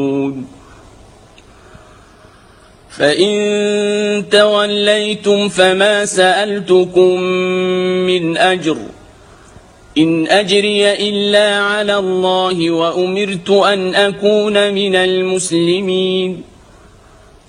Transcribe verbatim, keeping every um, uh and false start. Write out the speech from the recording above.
فإن توليتم فما سألتكم من أجر إن أجري إلا على الله وأمرت أن أكون من المسلمين